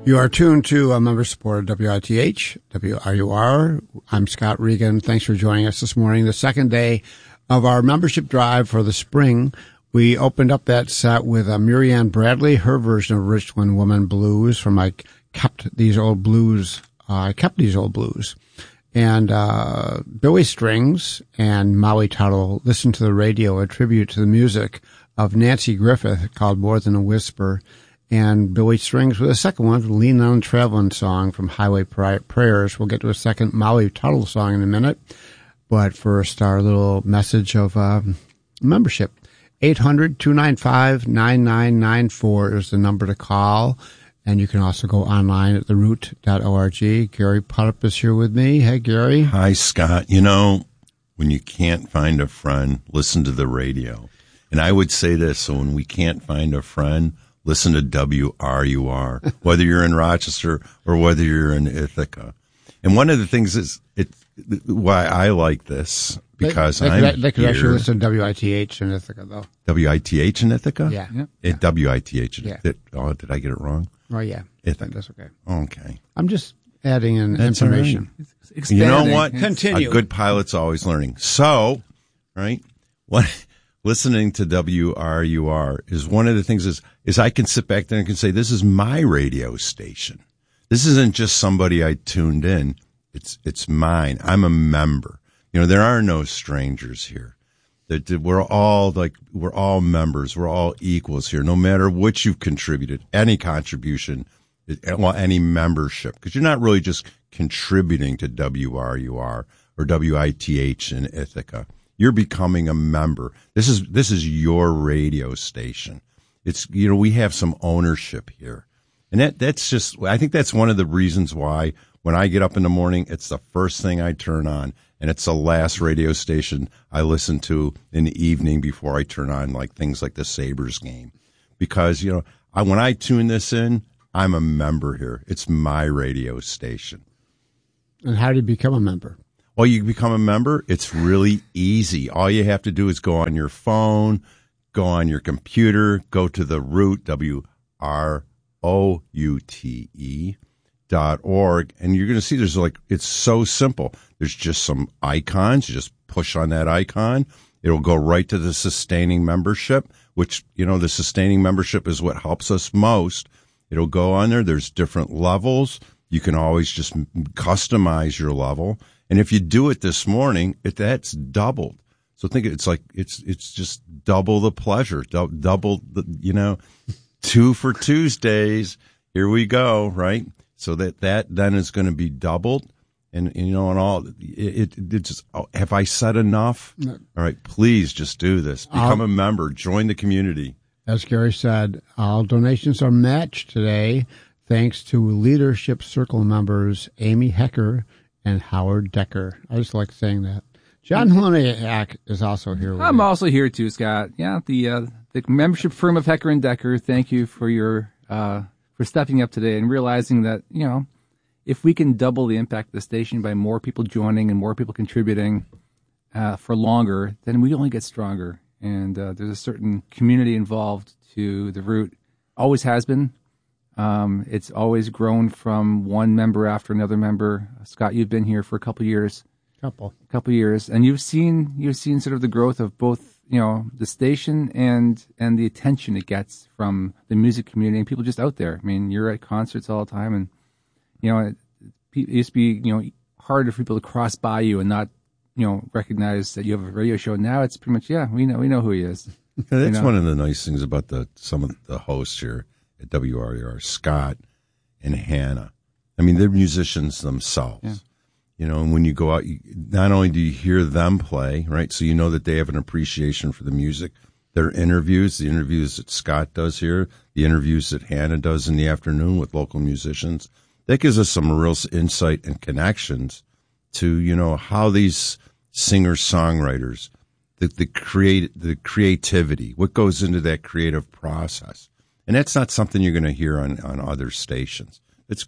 You are tuned to a member-supported WITH, WRUR. I'm Scott Regan. Thanks for joining us this morning. The second day of our membership drive for the spring. We opened up that set with Murianne Bradley, her version of Richland Woman Blues from I Kept These Old Blues. And Billy Strings and Maui Tuttle, Listen to the Radio, a tribute to the music of Nancy Griffith called More Than a Whisper. And Billy Strings with a second one, Lean on a Traveling Song from Highway Prayers. We'll get to a second Maui Tuttle song in a minute. But first, our little message of membership. 800-295-9994 is the number to call. And you can also go online at theroot.org. Gary Putup is here with me. Hey, Gary. Hi, Scott. You know, when you can't find a friend, listen to the radio. And I would say this, so when we can't find a friend, listen to WRUR, whether you're in Rochester or whether you're in Ithaca. And one of the things is why I like this, because they could actually listen to WITH in Ithaca, though. WITH in Ithaca? Yeah. WITH. Yeah. Did I get it wrong? Oh, yeah. Ithaca. That's okay. Okay. I'm just adding in information. Right. You know what? Continue. A good pilot's always learning. So, right, listening to WRUR is one of the things is I can sit back there and can say, this is my radio station. This isn't just somebody I tuned in. It's mine. I'm a member. You know, there are no strangers here. We're all members. We're all equals here, no matter what you've contributed, any contribution, any membership, because you're not really just contributing to WRUR or WITH in Ithaca. You're becoming a member. This is your radio station. It's, you know, we have some ownership here. And that's just, I think that's one of the reasons why when I get up in the morning, it's the first thing I turn on. And it's the last radio station I listen to in the evening before I turn on like things like the Sabres game. Because, you know, when I tune this in, I'm a member here. It's my radio station. And how do you become a member? Well, you become a member, it's really easy. All you have to do is go on your phone, go on your computer, go to the Root, WROUTE.org, and you're going to see it's so simple. There's just some icons. You just push on that icon. It'll go right to the sustaining membership, which, you know, the sustaining membership is what helps us most. It'll go on there. There's different levels. You can always just customize your level. And if you do it this morning, that's doubled. So think it's just double the pleasure, double the, you know, 2 for Tuesdays. Here we go, right? So that then is going to be doubled. And you know, and all it just, have I said enough? No. All right, please just do this. Become a member. Join the community. As Gary said, all donations are matched today, thanks to Leadership Circle members Amy Hecker and Howard Decker. I just like saying that. John Heleniak is also here. I'm also here too, Scott. Yeah, the membership firm of Hecker and Decker. Thank you for your for stepping up today and realizing that, you know, if we can double the impact of the station by more people joining and more people contributing for longer, then we only get stronger. And there's a certain community involved to the Root. Always has been. It's always grown from one member after another member. Scott, you've been here for a couple years. Couple years, and you've seen sort of the growth of both, you know, the station and the attention it gets from the music community and people just out there. I mean, you're at concerts all the time, and you know, it used to be, you know, harder for people to cross by you and not, you know, recognize that you have a radio show. Now it's pretty much, yeah, we know who he is. That's one of the nice things about some of the hosts here at WRUR, Scott and Hannah. I mean, they're musicians themselves. Yeah. You know, and when you go out, not only do you hear them play, right, so you know that they have an appreciation for the music. Their interviews, the interviews that Scott does here, the interviews that Hannah does in the afternoon with local musicians, that gives us some real insight and connections to, you know, how these singer-songwriters, the creativity, what goes into that creative process. And that's not something you're going to hear on other stations. That's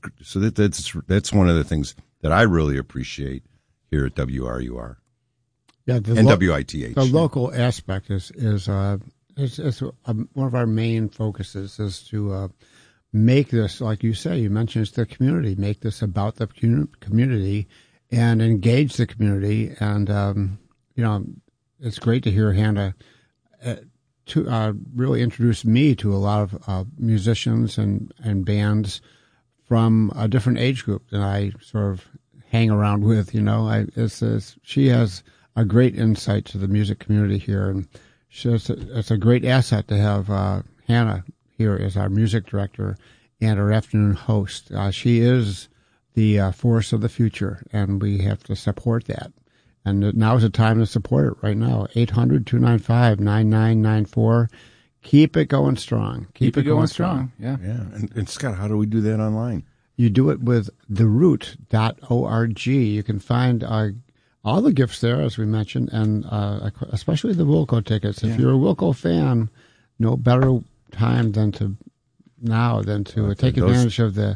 one of the things that I really appreciate here at WRUR. Yeah, and WITH. The local aspect is one of our main focuses is to make this, like you say, you mentioned it's the community, make this about the community and engage the community. And, it's great to hear Hannah really introduce me to a lot of musicians and bands from a different age group than I sort of hang around with. She has a great insight to the music community here, and it's a great asset to have Hannah here as our music director and our afternoon host. She is the force of the future, and we have to support that. And now is the time to support it right now. 800-295-9994. Keep it going strong. Keep it going strong. Yeah. Yeah. And Scott, how do we do that online? You do it with theroot.org. You can find all the gifts there, as we mentioned, and especially the Wilco tickets. If you're a Wilco fan, no better time than to take advantage of the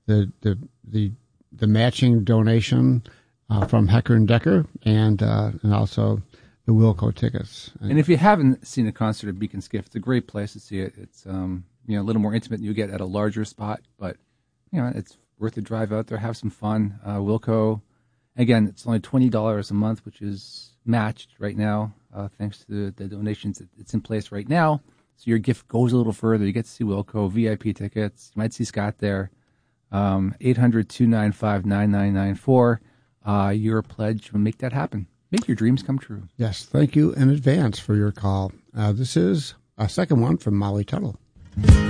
matching donation from Hecker and Decker, and also the Wilco tickets. And if you haven't seen a concert at Beacon Skiff, it's a great place to see it. It's a little more intimate than you get at a larger spot, but it's worth the drive out there, have some fun. Wilco, again, it's only $20 a month, which is matched right now thanks to the donations. It's in place right now, so your gift goes a little further. You get to see Wilco, VIP tickets. You might see Scott there. 800-295-9994. Your pledge will make that happen. Make your dreams come true. Yes, thank you in advance for your call. This is a second one from Molly Tuttle.